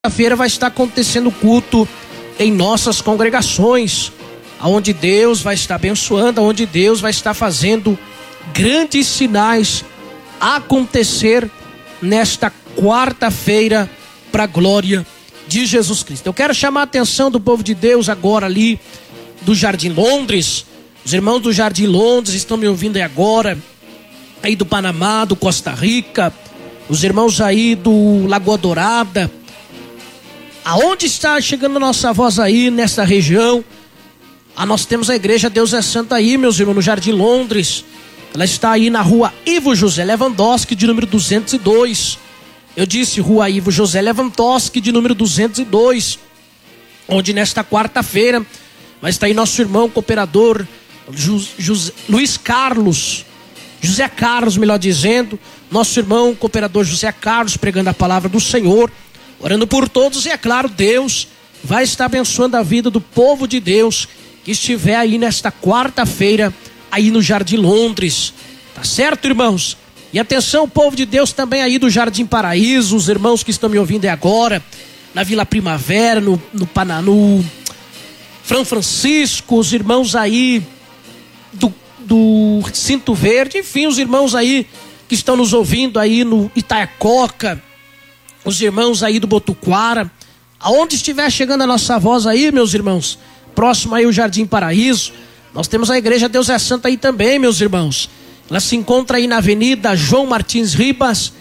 Quarta-feira vai estar acontecendo o culto em nossas congregações, onde Deus vai estar abençoando, onde Deus vai estar fazendo grandes sinais acontecer nesta quarta-feira para a glória de Jesus Cristo. Eu quero chamar a atenção do povo de Deus agora ali do Jardim Londres. Os irmãos do Jardim Londres estão me ouvindo aí agora, aí do Panamá, do Costa Rica, os irmãos aí do Lagoa Dourada. Aonde está chegando a nossa voz aí nessa região? Nós temos a igreja Deus é Santo aí, meus irmãos, no Jardim Londres. Ela está aí na rua Ivo José Lewandowski, de número 202. Eu disse rua Ivo José Lewandowski, de número 202. Onde nesta quarta-feira vai estar aí nosso irmão cooperador Luiz Carlos, José Carlos, melhor dizendo. Nosso irmão cooperador José Carlos pregando a palavra do Senhor, orando por todos. E é claro, Deus vai estar abençoando a vida do povo de Deus que estiver aí nesta quarta-feira aí no Jardim Londres, tá certo, irmãos? E atenção, povo de Deus também aí do Jardim Paraíso, os irmãos que estão me ouvindo agora na Vila Primavera, no São Francisco, os irmãos aí do Cinto Verde, enfim, os irmãos aí que estão nos ouvindo aí no Itaiacoca, os irmãos aí do Botuquara, aonde estiver chegando a nossa voz aí, meus irmãos, próximo aí o Jardim Paraíso, nós temos a igreja Deus é Santo aí também, meus irmãos. Ela se encontra aí na Avenida João Martins Ribas,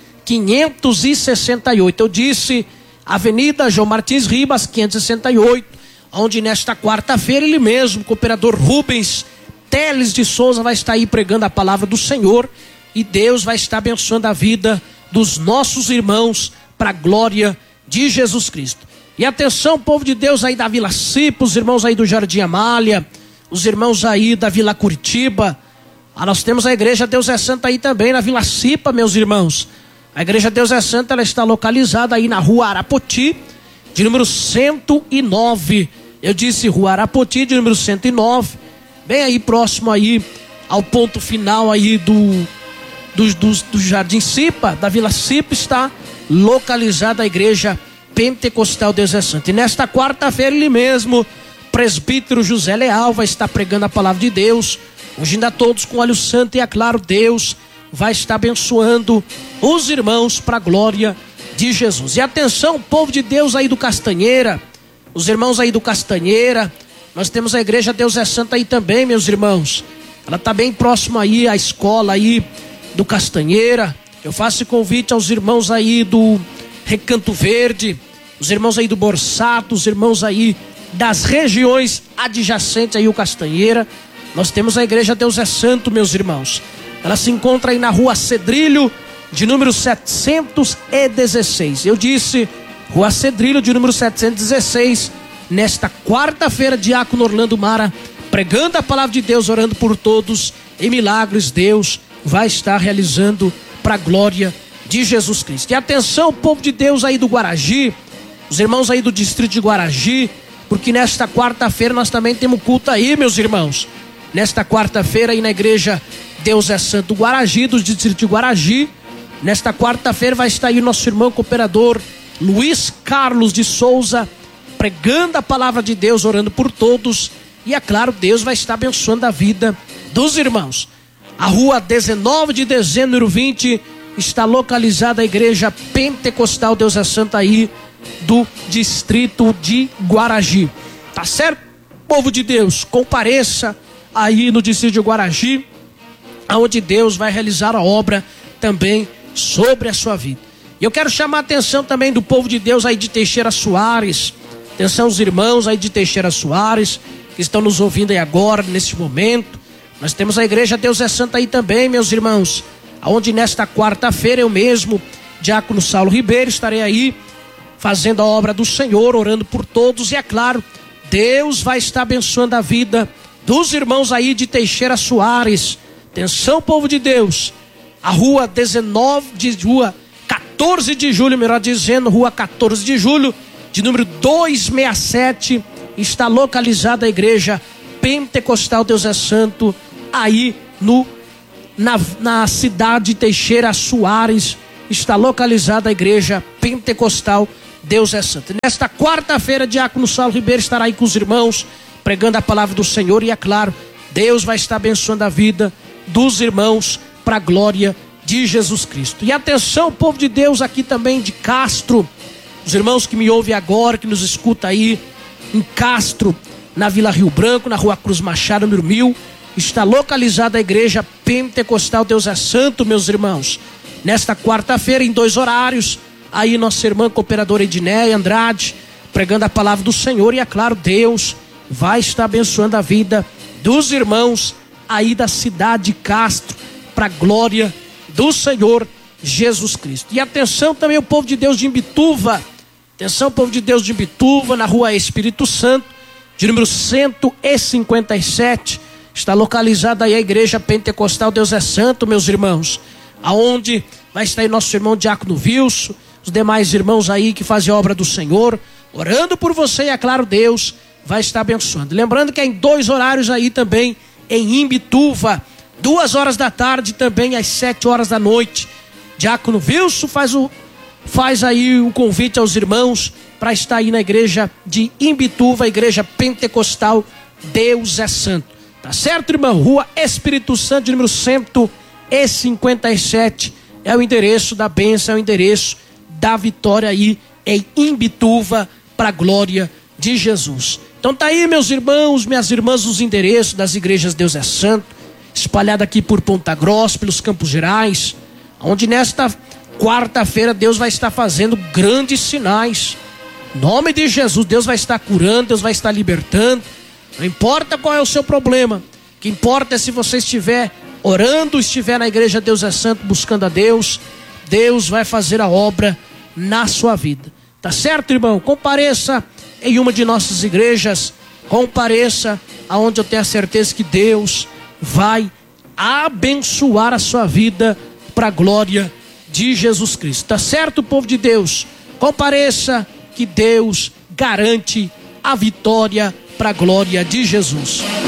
568. Eu disse Avenida João Martins Ribas, 568, onde nesta quarta-feira ele mesmo, o cooperador Rubens Teles de Souza, vai estar aí pregando a palavra do Senhor, e Deus vai estar abençoando a vida dos nossos irmãos para a glória de Jesus Cristo. E atenção, povo de Deus aí da Vila Cipa, os irmãos aí do Jardim Amália, os irmãos aí da Vila Curitiba. Nós temos a igreja Deus é Santo aí também na Vila Cipa, meus irmãos. A igreja Deus é Santo, ela está localizada aí na rua Arapoti, de número 109. Eu disse rua Arapoti, de número 109, bem aí próximo aí ao ponto final aí do Jardim Cipa, da Vila Cipa, está localizada a igreja Pentecostal Deus é Santo. E nesta quarta-feira ele mesmo, presbítero José Leal, vai estar pregando a palavra de Deus, ungindo a todos com óleo santo, e é claro, Deus vai estar abençoando os irmãos para a glória de Jesus. E atenção, povo de Deus aí do Castanheira, os irmãos aí do Castanheira, nós temos a igreja Deus é Santo aí também, meus irmãos. Ela está bem próximo aí à escola aí do Castanheira. Eu faço convite aos irmãos aí do Recanto Verde, os irmãos aí do Borsato, os irmãos aí das regiões adjacentes aí o Castanheira. Nós temos a igreja Deus é Santo, meus irmãos. Ela se encontra aí na rua Cedrilho, de número 716. Eu disse rua Cedrilho, de número 716. Nesta quarta-feira, diácono Orlando Mara, pregando a palavra de Deus, orando por todos, em milagres Deus vai estar realizando para a glória de Jesus Cristo. E atenção, povo de Deus aí do Guaragi, os irmãos aí do distrito de Guaragi, porque nesta quarta-feira nós também temos culto aí, meus irmãos. Nesta quarta-feira aí na igreja Deus é Santo Guaragi, do distrito de Guaragi, nesta quarta-feira vai estar aí o nosso irmão cooperador Luiz Carlos de Souza, pregando a palavra de Deus, orando por todos, e é claro, Deus vai estar abençoando a vida dos irmãos. A rua 19 de dezembro, número 20, está localizada a igreja Pentecostal Deus é Santo aí do distrito de Guaragi. Tá certo? Povo de Deus, compareça aí no distrito de Guaragi, aonde Deus vai realizar a obra também sobre a sua vida. E eu quero chamar a atenção também do povo de Deus aí de Teixeira Soares. Atenção os irmãos aí de Teixeira Soares, que estão nos ouvindo aí agora, nesse momento. Nós temos a igreja Deus é Santo aí também, meus irmãos, aonde nesta quarta-feira eu mesmo, diácono Saulo Ribeiro, estarei aí fazendo a obra do Senhor, orando por todos. E é claro, Deus vai estar abençoando a vida dos irmãos aí de Teixeira Soares. Atenção, povo de Deus, a rua 14 de julho, melhor dizendo, rua 14 de julho, de número 267, está localizada a igreja Pentecostal Deus é Santo, aí na cidade de Teixeira Soares, está localizada a igreja Pentecostal Deus é santo. Nesta quarta-feira, Diácono Saulo Ribeiro estará aí com os irmãos, pregando a palavra do Senhor. E é claro, Deus vai estar abençoando a vida dos irmãos para a glória de Jesus Cristo. E atenção, povo de Deus aqui também de Castro, os irmãos que me ouvem agora, que nos escutam aí em Castro, na Vila Rio Branco, na Rua Cruz Machado, número 1000, está localizada a igreja pentecostal Deus é Santo, meus irmãos. Nesta quarta-feira, em 2 horários, aí nossa irmã cooperadora Edneia Andrade, pregando a palavra do Senhor. E é claro, Deus vai estar abençoando a vida dos irmãos aí da cidade de Castro, para a glória do Senhor Jesus Cristo. E atenção também o povo de Deus de Imbituva. Atenção, povo de Deus de Imbituva, na Rua Espírito Santo, de número 157, está localizada aí a igreja pentecostal Deus é Santo, meus irmãos, aonde vai estar aí nosso irmão Diácono Wilson, os demais irmãos aí que fazem a obra do Senhor, orando por você. E é claro, Deus vai estar abençoando. Lembrando que é em 2 horários aí também em Imbituva, 2 horas da tarde, também às 7 horas da noite. Diácono Wilson faz aí o convite aos irmãos para estar aí na igreja de Imbituva, a igreja pentecostal Deus é Santo. Tá certo, irmão? Rua Espírito Santo, de número 157, é o endereço da bênção, é o endereço da vitória aí em Imbituva, para a glória de Jesus. Então tá aí, meus irmãos, minhas irmãs, os endereços das igrejas Deus é Santo, espalhado aqui por Ponta Grossa, pelos Campos Gerais, onde nesta quarta-feira Deus vai estar fazendo grandes sinais. Em nome de Jesus, Deus vai estar curando, Deus vai estar libertando. Não importa qual é o seu problema, o que importa é se você estiver orando, estiver na igreja Deus é Santo, buscando a Deus, Deus vai fazer a obra na sua vida. Tá certo, irmão? Compareça em uma de nossas igrejas, compareça aonde eu tenho a certeza que Deus vai abençoar a sua vida para a glória de Jesus Cristo. Tá certo, povo de Deus? Compareça, que Deus garante a vitória para a glória de Jesus.